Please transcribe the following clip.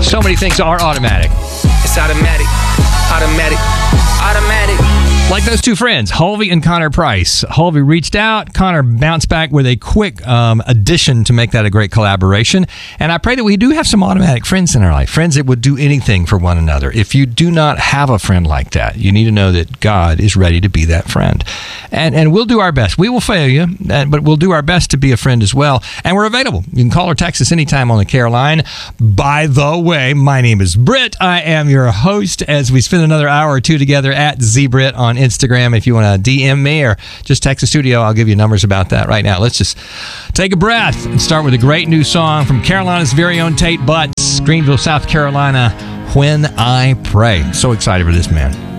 So many things are automatic. It's automatic, automatic, automatic. Like those two friends, Hulvey and Connor Price. Hulvey reached out. Connor bounced back with a quick addition to make that a great collaboration. And I pray that we do have some automatic friends in our life, friends that would do anything for one another. If you do not have a friend like that, you need to know that God is ready to be that friend. And we'll do our best. We will fail you, but we'll do our best to be a friend as well. And we're available. You can call or text us anytime on the care line. By the way, my name is Britt. I am your host as we spend another hour or two together at ZBrit on Instagram. If you want to DM me or just text the studio, I'll give you numbers about that right now. Let's just take a breath and start with a great new song from Carolina's very own Tate Butts, Greenville, South Carolina, When I Pray. So excited for this, man.